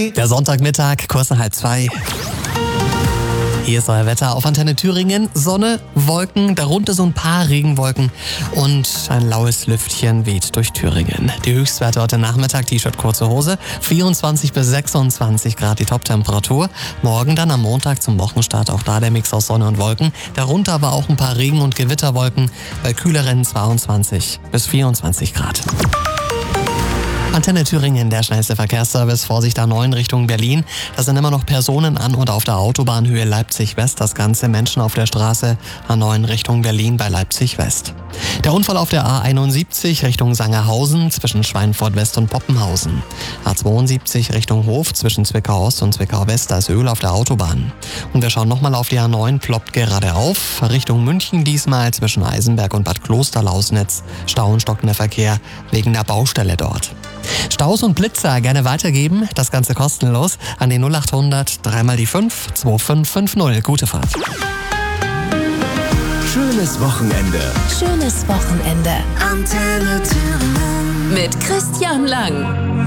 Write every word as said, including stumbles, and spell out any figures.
drei. Der Sonntagmittag, kurz nach halb zwei. Hier ist euer Wetter auf Antenne Thüringen. Sonne, Wolken, darunter so ein paar Regenwolken und ein laues Lüftchen weht durch Thüringen. Die Höchstwerte heute Nachmittag, T-Shirt, kurze Hose, vierundzwanzig bis sechsundzwanzig Grad die Toptemperatur. Morgen dann am Montag zum Wochenstart auch da der Mix aus Sonne und Wolken. Darunter aber auch ein paar Regen- und Gewitterwolken bei kühleren zweiundzwanzig bis vierundzwanzig Grad. Antenne Thüringen, der schnellste Verkehrsservice. Vorsicht A neun Richtung Berlin. Da sind immer noch Personen an und auf der Autobahnhöhe Leipzig-West. Das Ganze Menschen auf der Straße A neun Richtung Berlin bei Leipzig-West. Der Unfall auf der A einundsiebzig Richtung Sangerhausen zwischen Schweinfurt-West und Poppenhausen. A zweiundsiebzig Richtung Hof zwischen Zwickau-Ost und Zwickau-West. Da ist Öl auf der Autobahn. Und wir schauen nochmal auf die A neun, ploppt gerade auf. Richtung München diesmal zwischen Eisenberg und Bad Kloster-Lausnitz. Stau und stockender Verkehr wegen der Baustelle dort. Staus und Blitzer gerne weitergeben, das Ganze kostenlos an die null acht hundert dreimal die fünf zwei fünf fünf null. Gute Fahrt. Schönes Wochenende. Schönes Wochenende. Antenne Thüringen. Mit Christian Lang.